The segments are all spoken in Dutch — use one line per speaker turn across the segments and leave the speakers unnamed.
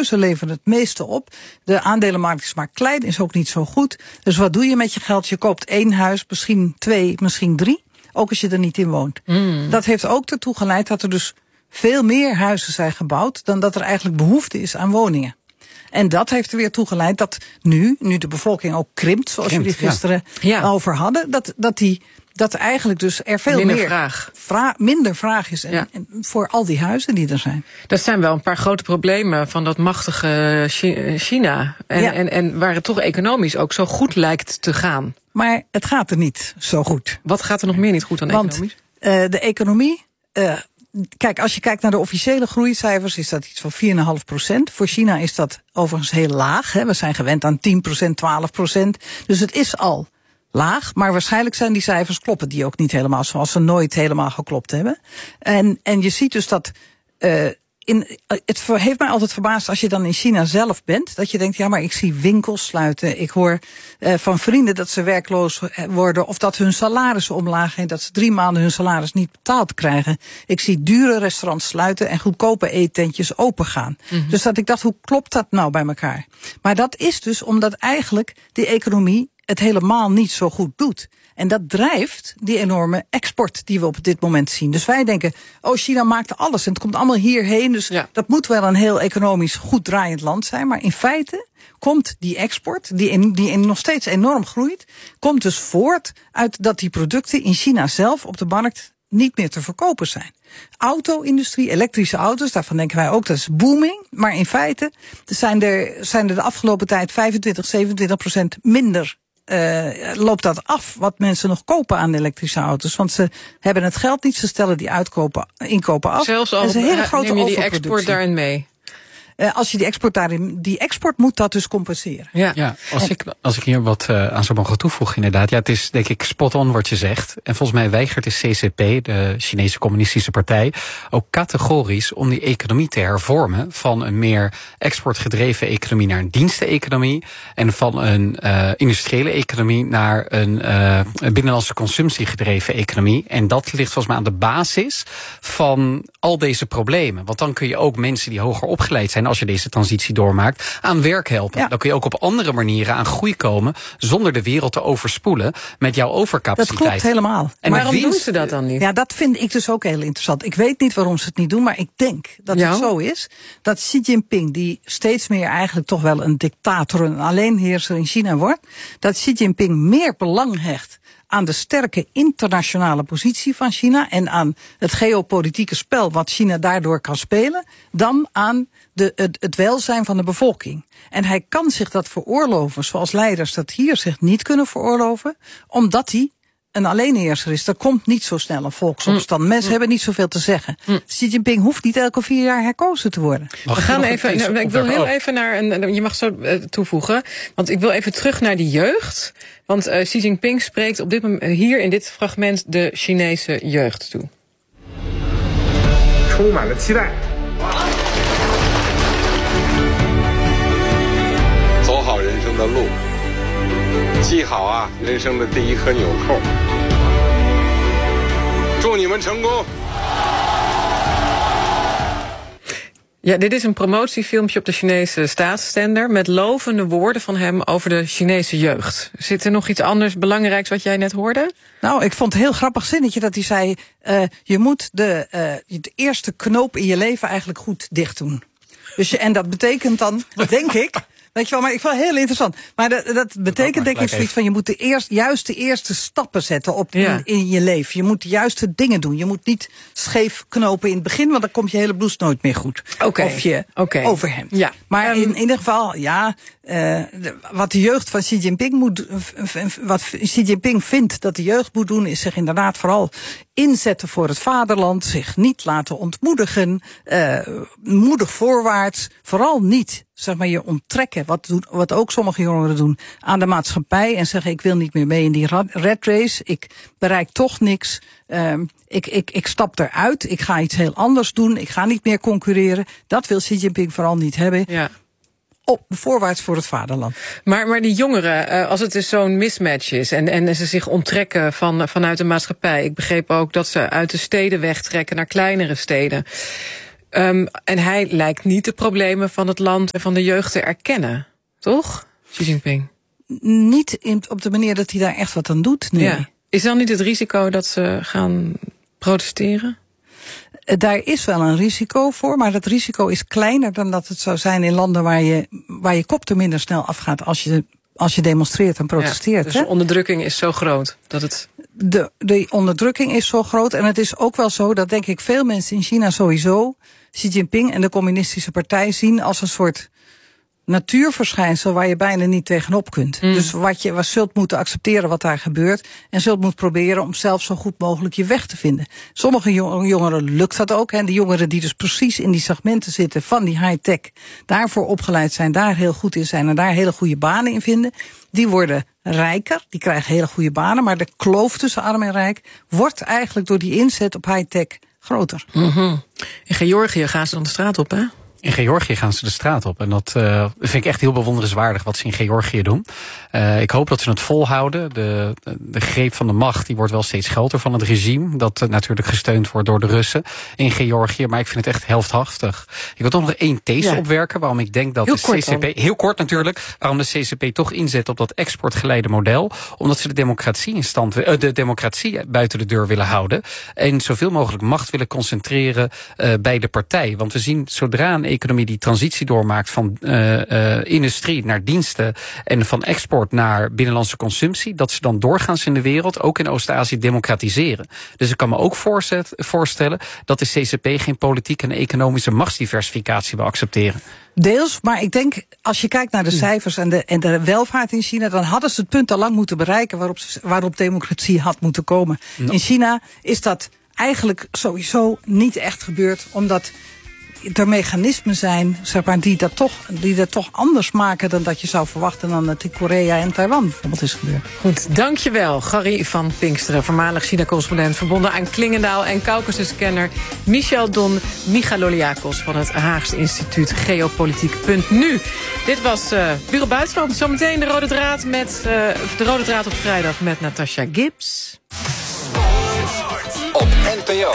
huizen leveren het meeste op. De aandelenmarkt is maar klein, is ook niet zo goed. Dus wat doe je met je geld? Je koopt 1 huis, misschien 2, misschien 3. Ook als je er niet in woont. Dat heeft ook ertoe geleid dat er dus veel meer huizen zijn gebouwd dan dat er eigenlijk behoefte is aan woningen. En dat heeft er weer toe geleid dat nu de bevolking ook krimpt, zoals jullie gisteren over hadden, dat eigenlijk dus er veel minder vraag is en voor al die huizen die er zijn.
Dat zijn wel een paar grote problemen van dat machtige China. En waar het toch economisch ook zo goed lijkt te gaan.
Maar het gaat er niet zo goed.
Wat gaat er nog meer niet goed dan economisch?
De economie. Kijk, als je kijkt naar de officiële groeicijfers, is dat iets van 4,5%. Voor China is dat overigens heel laag. Hè. We zijn gewend aan 10%, 12%. Dus het is al laag, maar waarschijnlijk zijn die cijfers kloppen die ook niet helemaal, zoals ze nooit helemaal geklopt hebben. En je ziet dus dat het heeft mij altijd verbaasd als je dan in China zelf bent, dat je denkt, ja, maar ik zie winkels sluiten. Ik hoor van vrienden dat ze werkloos worden of dat hun salarissen omlaag gaan, dat ze 3 maanden hun salaris niet betaald krijgen. Ik zie dure restaurants sluiten en goedkope eettentjes opengaan. Dus dat ik dacht, hoe klopt dat nou bij elkaar? Maar dat is dus omdat eigenlijk die economie het helemaal niet zo goed doet. En dat drijft die enorme export die we op dit moment zien. Dus wij denken, China maakt alles en het komt allemaal hierheen. Dus dat moet wel een heel economisch goed draaiend land zijn. Maar in feite komt die export, die nog steeds enorm groeit, komt dus voort uit dat die producten in China zelf op de markt niet meer te verkopen zijn. Auto-industrie, elektrische auto's, daarvan denken wij ook dat is booming. Maar in feite zijn er de afgelopen tijd 25-27% minder loopt dat af wat mensen nog kopen aan elektrische auto's. Want ze hebben het geld niet, ze stellen die inkopen af.
Zelfs al neem je die export daarin mee?
Als je die export moet dat dus compenseren.
Ja, als ik hier wat aan zou mogen toevoegen inderdaad. Ja, het is denk ik spot on wat je zegt. En volgens mij weigert de CCP, de Chinese Communistische Partij, ook categorisch om die economie te hervormen van een meer exportgedreven economie naar een diensteneconomie en van een industriële economie naar een binnenlandse consumptiegedreven economie. En dat ligt volgens mij aan de basis van al deze problemen. Want dan kun je ook mensen die hoger opgeleid zijn, als je deze transitie doormaakt, aan werk helpen. Ja. Dan kun je ook op andere manieren aan groei komen zonder de wereld te overspoelen met jouw overcapaciteit.
Dat klopt helemaal.
En waarom doen ze dat dan niet?
Ja, dat vind ik dus ook heel interessant. Ik weet niet waarom ze het niet doen, maar ik denk dat het zo is dat Xi Jinping, die steeds meer eigenlijk toch wel een dictator, een alleenheerser in China wordt, dat Xi Jinping meer belang hecht aan de sterke internationale positie van China en aan het geopolitieke spel wat China daardoor kan spelen, dan aan het welzijn van de bevolking. En hij kan zich dat veroorloven, zoals leiders dat hier zich niet kunnen veroorloven, omdat hij een alleenheerser is. Er komt niet zo snel een volksopstand. Mensen hebben niet zoveel te zeggen. Xi Jinping hoeft niet elke 4 jaar herkozen te worden.
We gaan even. Ik wil heel even naar je mag zo toevoegen. Want ik wil even terug naar die jeugd. Want Xi Jinping spreekt op dit moment hier in dit fragment de Chinese jeugd toe.
充满了期待。走好人生的路。 系好啊，人生的第一颗纽扣。祝你们成功。
Ja, dit is een promotiefilmpje op de Chinese staatszender met lovende woorden van hem over de Chinese jeugd. Zit er nog iets anders belangrijks wat jij net hoorde?
Nou, ik vond het een heel grappig zinnetje dat hij zei, je moet de eerste knoop in je leven eigenlijk goed dicht doen. Dus en dat betekent dan, denk ik, weet je wel, maar ik vond het heel interessant. Maar dat betekent denk ik zoiets van, je moet juist de eerste stappen zetten in je leven. Je moet de juiste dingen doen. Je moet niet scheef knopen in het begin, want dan komt je hele blouse nooit meer goed. Of je overhemd. Ja. Maar in ieder geval, wat de jeugd van Xi Jinping wat Xi Jinping vindt dat de jeugd moet doen, is zich inderdaad vooral inzetten voor het vaderland, zich niet laten ontmoedigen, moedig voorwaarts, vooral niet, zeg maar, je onttrekken, wat ook sommige jongeren doen, aan de maatschappij en zeggen, ik wil niet meer mee in die rat race, ik bereik toch niks, ik stap eruit, ik ga iets heel anders doen, ik ga niet meer concurreren. Dat wil Xi Jinping vooral niet hebben. Ja. Voorwaarts voor het vaderland.
Maar die jongeren, als het dus zo'n mismatch is en ze zich onttrekken vanuit de maatschappij. Ik begreep ook dat ze uit de steden wegtrekken naar kleinere steden. En hij lijkt niet de problemen van het land en van de jeugd te erkennen. Toch, Xi Jinping?
Niet op de manier dat hij daar echt wat aan doet, nee.
Ja. Is dan niet het risico dat ze gaan protesteren?
Daar is wel een risico voor, maar dat risico is kleiner dan dat het zou zijn in landen waar je kop er minder snel afgaat als je demonstreert en protesteert.
Dus de onderdrukking is zo groot dat het...
De onderdrukking is zo groot en het is ook wel zo dat denk ik veel mensen in China sowieso Xi Jinping en de communistische partij zien als een soort natuurverschijnsel waar je bijna niet tegenop kunt. Dus wat je zult moeten accepteren wat daar gebeurt en zult moeten proberen om zelf zo goed mogelijk je weg te vinden. Sommige jongeren lukt dat ook. En de jongeren die dus precies in die segmenten zitten van die high-tech, daarvoor opgeleid zijn, daar heel goed in zijn en daar hele goede banen in vinden, die worden rijker, die krijgen hele goede banen, maar de kloof tussen arm en rijk wordt eigenlijk door die inzet op high-tech groter.
Mm-hmm. In Georgië gaan ze dan de straat op, hè?
In Georgië gaan ze de straat op. En dat vind ik echt heel bewonderenswaardig wat ze in Georgië doen. Ik hoop dat ze het volhouden. De greep van de macht die wordt wel steeds groter van het regime. Dat natuurlijk gesteund wordt door de Russen in Georgië. Maar ik vind het echt helfthaftig. Ik wil toch nog één these opwerken. Waarom ik denk dat de CCP... Heel kort natuurlijk. Waarom de CCP toch inzet op dat exportgeleide model. Omdat ze de democratie buiten de deur willen houden. En zoveel mogelijk macht willen concentreren bij de partij. Want we zien zodra een economie die transitie doormaakt van industrie naar diensten en van export naar binnenlandse consumptie, dat ze dan doorgaans in de wereld, ook in Oost-Azië, democratiseren. Dus ik kan me ook voorstellen dat de CCP geen politieke en economische machtsdiversificatie wil accepteren.
Deels, maar ik denk, als je kijkt naar de cijfers en de welvaart in China, dan hadden ze het punt al lang moeten bereiken waarop democratie had moeten komen. No. In China is dat eigenlijk sowieso niet echt gebeurd, omdat er mechanismen zijn, zeg maar, die dat toch anders maken dan dat je zou verwachten dan het in Korea en Taiwan bijvoorbeeld is gebeurd.
Goed, dankjewel. Gary van Pinksteren, voormalig China-correspondent, verbonden aan Klingendaal en Caucasus-kenner Michel Don Michaloliakos van het Haagse instituut Geopolitiek.nu. Dit was Bureau Buitenland. Zometeen de rode draad op vrijdag met Natasha Gibbs.
Op NPO.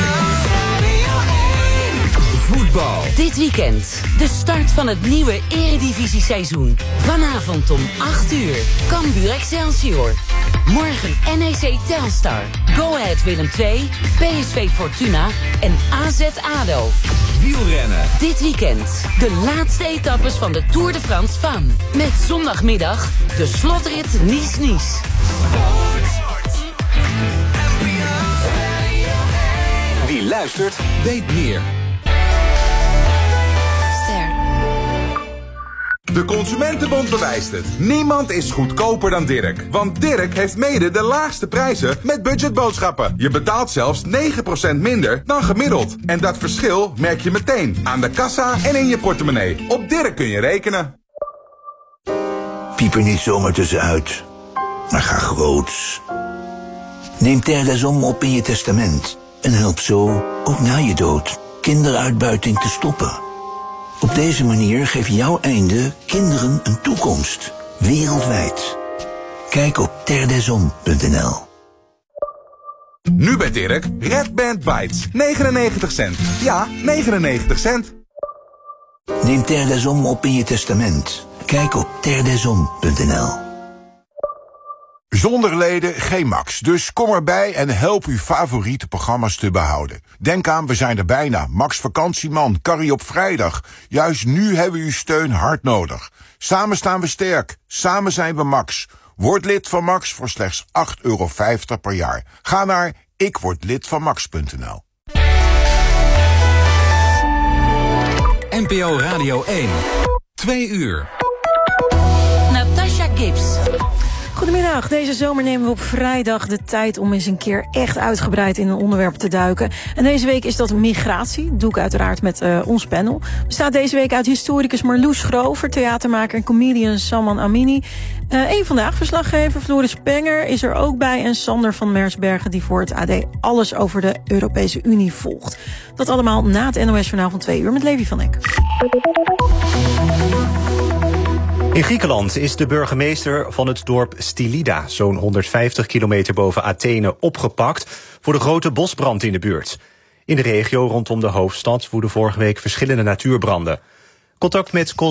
Voetbal.
Dit weekend de start van het nieuwe Eredivisie-seizoen. Vanavond om 8 uur. Cambuur Excelsior. Morgen NEC Telstar. Go Ahead Willem II. PSV Fortuna. En AZ ADO.
Wielrennen.
Dit weekend de laatste etappes van de Tour de France Femme. Met zondagmiddag de slotrit Nice-Nice.
Wie luistert, weet meer.
De Consumentenbond bewijst het. Niemand is goedkoper dan Dirk. Want Dirk heeft mede de laagste prijzen met budgetboodschappen. Je betaalt zelfs 9% minder dan gemiddeld. En dat verschil merk je meteen aan de kassa en in je portemonnee. Op Dirk kun je rekenen.
Piep er niet zomaar tussenuit, maar ga groots. Neem Terre des Hommes op in je testament. En help zo, ook na je dood, kinderuitbuiting te stoppen. Op deze manier geeft jouw einde kinderen een toekomst. Wereldwijd. Kijk op terredeshommes.nl.
Nu bij Dirk, Red Band Bites. 99 cent. Ja, 99 cent.
Neem Terre des Hommes op in je testament. Kijk op terredeshommes.nl.
Zonder leden geen Max, dus kom erbij en help uw favoriete programma's te behouden. Denk aan, we zijn er bijna. Max Vakantieman, Carrie op vrijdag. Juist nu hebben we uw steun hard nodig. Samen staan we sterk, samen zijn we Max. Word lid van Max voor slechts €8,50 per jaar. Ga naar ikwordlidvanmax.nl.
NPO Radio 1. 2 uur.
Natasha Gibbs.
Goedemiddag, deze zomer nemen we op vrijdag de tijd om eens een keer echt uitgebreid in een onderwerp te duiken. En deze week is dat migratie. Dat doe ik uiteraard met ons panel. Bestaat deze week uit historicus Marloes Grover, theatermaker en comedian Salman Amini. Een vandaag verslaggever Floris Penger is er ook bij en Sander van Mersbergen die voor het AD alles over de Europese Unie volgt. Dat allemaal na het NOS-journaal van 2 uur met Levi van Eck.
In Griekenland is de burgemeester van het dorp Stylida, zo'n 150 kilometer boven Athene, opgepakt voor de grote bosbrand in de buurt. In de regio rondom de hoofdstad woedden vorige week verschillende natuurbranden. Contact met